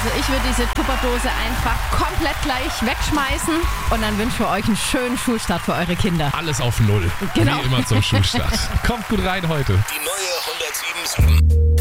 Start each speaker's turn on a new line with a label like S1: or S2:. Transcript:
S1: Also ich würde diese Tupperdose einfach komplett gleich wegschmeißen und dann wünschen wir euch einen schönen Schulstart für eure Kinder.
S2: Alles auf Null.
S1: Genau.
S2: Wie immer zum Schulstart. Kommt gut rein heute.
S3: Die neue 107.7.